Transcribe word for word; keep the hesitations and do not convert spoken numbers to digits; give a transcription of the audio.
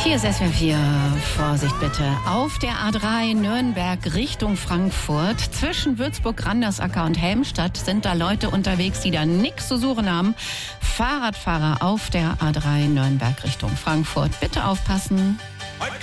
Hier ist S W R vier. Vorsicht bitte. Auf der A drei Nürnberg Richtung Frankfurt. Zwischen Würzburg, Randersacker und Helmstadt sind da Leute unterwegs, die da nichts zu suchen haben. Fahrradfahrer auf der A drei Nürnberg Richtung Frankfurt. Bitte aufpassen.